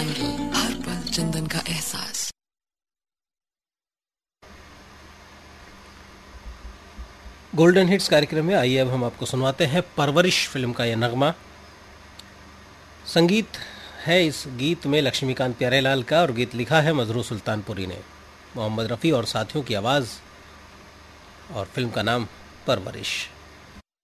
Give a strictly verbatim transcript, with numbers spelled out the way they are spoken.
हर पल चंदन का एहसास। गोल्डन हिट्स कार्यक्रम में आइए अब हम आपको सुनवाते हैं परवरिश फिल्म का यह नगमा। संगीत है इस गीत में लक्ष्मीकांत प्यारेलाल का और गीत लिखा है मजरू सुल्तानपुरी ने। मोहम्मद रफ़ी और साथियों की आवाज़ और फिल्म का नाम परवरिश।